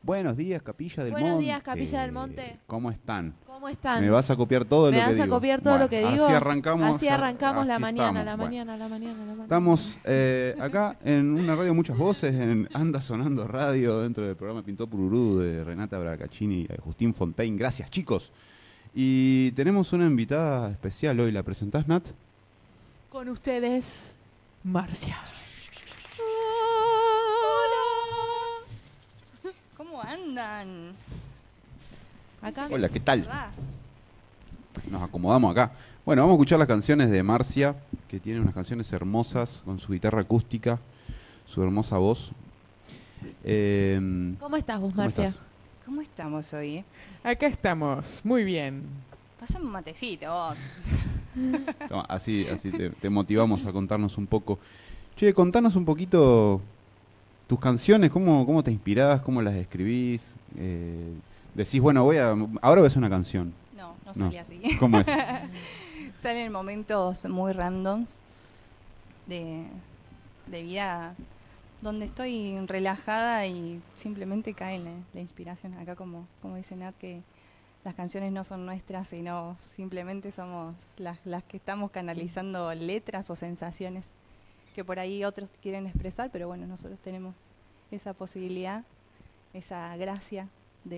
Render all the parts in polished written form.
Buenos días, Capilla del Monte. Buenos días, Capilla del Monte. ¿Cómo están? ¿Cómo están? Me vas a copiar todo lo que digo. ¿Me vas a copiar todo lo que digo? Así arrancamos. Así arrancamos así la mañana, estamos. la mañana. Estamos acá en una radio Muchas Voces, en Anda Sonando Radio, dentro del programa Pintó Pururú de Renata Bracaccini y Justín Fontaine. Gracias, chicos. Y tenemos una invitada especial hoy. ¿La presentás, Nat? Con ustedes, Marcia. ¿Cómo andan? Acá. Hola, ¿qué tal? ¿Verdad? Nos acomodamos acá. Bueno, vamos a escuchar las canciones de Marcia, que tiene unas canciones hermosas con su guitarra acústica, su hermosa voz. ¿Cómo estás vos, ¿Cómo Marcia? estás? ¿Cómo estamos hoy? Acá estamos, muy bien. Pásame un matecito, vos. Toma, así te motivamos a contarnos un poco. Che, contanos un poquito tus canciones, cómo te inspirás, cómo las escribís. Decís, bueno, ahora voy a hacer una canción. No salí así. ¿Cómo es? Salen momentos muy randoms de vida donde estoy relajada y simplemente cae la inspiración. Acá como dice Nat, que las canciones no son nuestras, sino simplemente somos las que estamos canalizando letras o sensaciones que por ahí otros quieren expresar, pero bueno, nosotros tenemos esa posibilidad, esa gracia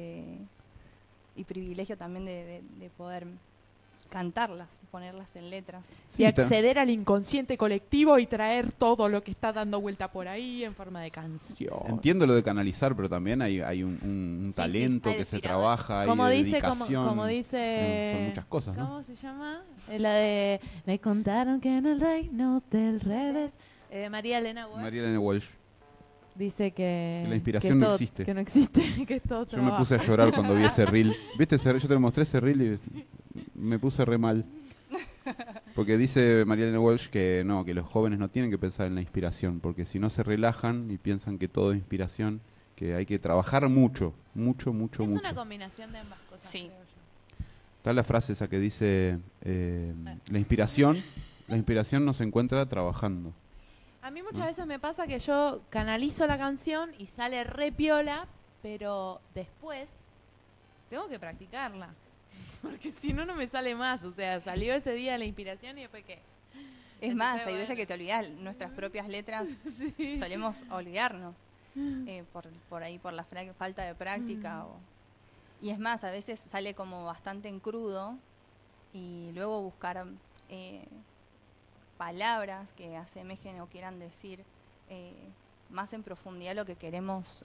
y privilegio también de poder cantarlas, ponerlas en letras. Y acceder al inconsciente colectivo y traer todo lo que está dando vuelta por ahí en forma de canción. Entiendo lo de canalizar, pero también hay un Sí, talento hay que se inspirador. trabaja, Como hay dice, dedicación. como dice, son muchas cosas, ¿no? ¿cómo se llama? La de me contaron que en el reino del revés. María Elena Walsh María Elena Walsh. dice que La inspiración que no todo- existe. que no existe, que es todo Yo me puse a trabajo. llorar cuando vi ese reel. ¿Viste ese reel? Yo te lo mostré ese reel y me puse re mal. Porque dice María Elena Walsh que no, que los jóvenes no tienen que pensar en la inspiración, porque si no se relajan y piensan que todo es inspiración, que hay que trabajar mucho. Es una combinación de ambas cosas. Sí. creo yo. Está la frase esa que dice, la inspiración no se encuentra trabajando. A mí muchas veces me pasa que yo canalizo la canción y sale re piola, pero después tengo que practicarla. Porque si no, no me sale más. O sea, salió ese día la inspiración y después qué. Es más, Entonces, hay veces bueno. que te olvidas nuestras propias letras, Sí. solemos olvidarnos por ahí, por la falta de práctica. Y es más, a veces sale como bastante en crudo y luego buscar palabras que asemejen o quieran decir más en profundidad lo que queremos,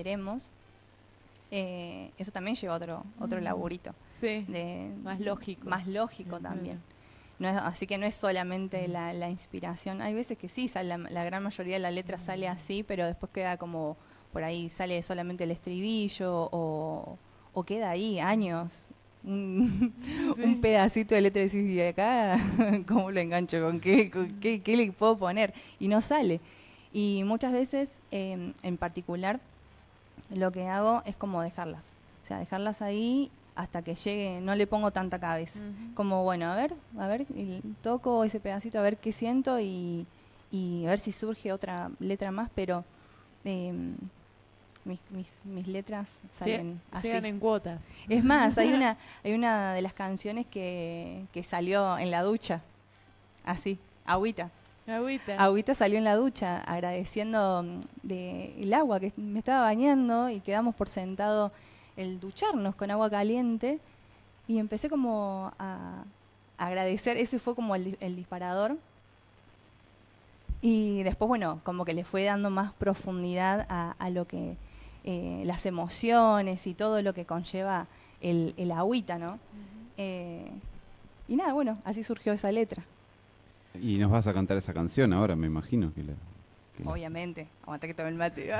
eso también lleva otro laburito. Sí. Más lógico Ujú. también. Así que no es solamente la inspiración. Hay veces que sí, la gran mayoría de la letra sale así, pero después queda como, por ahí sale solamente el estribillo o queda ahí años. Un pedacito de letra y decís, ¿y acá cómo lo engancho? ¿Con qué le puedo poner? Y no sale. Y muchas veces, en particular, lo que hago es como dejarlas. O sea, dejarlas ahí hasta que llegue, no le pongo tanta cabeza. Ujú. Como, bueno, a ver, y toco ese pedacito a ver qué siento y a ver si surge otra letra más, pero mis letras salen así. Llegan en cuotas. Es más, hay una de las canciones que salió en la ducha, así, Agüita. Agüita. Agüita salió en la ducha agradeciendo el agua que me estaba bañando y quedamos por sentado el ducharnos con agua caliente y empecé como a agradecer, ese fue como el disparador y después bueno, como que le fue dando más profundidad a lo que las emociones y todo lo que conlleva el agüita, ¿no? Y nada, bueno, así surgió esa letra. Y nos vas a cantar esa canción ahora, me imagino. Obviamente, aguanta que tome el mate.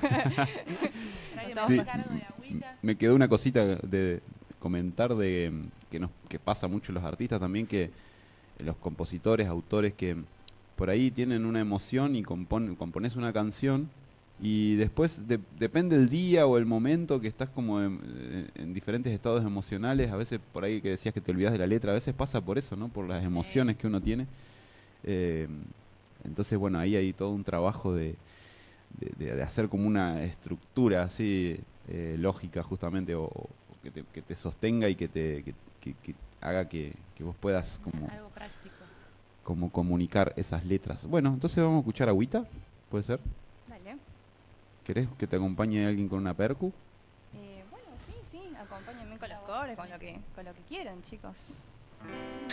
Sí. Cargo de agüita. Me quedó una cosita de comentar que pasa mucho en los artistas también, que los compositores, autores que por ahí tienen una emoción y compones una canción y después depende el día o el momento que estás como en diferentes estados emocionales, a veces por ahí que decías que te olvidas de la letra, a veces pasa por eso, ¿no? Por las emociones que uno tiene. Entonces, bueno, ahí hay todo un trabajo de de hacer como una estructura así lógica justamente, o que te sostenga y que haga que vos puedas Algo práctico. como comunicar esas letras. Bueno, entonces vamos a escuchar agüita, ¿puede ser? Dale. ¿Querés que te acompañe alguien con una percu? Bueno, sí, acompáñenme con los cobres, con lo que quieran, chicos.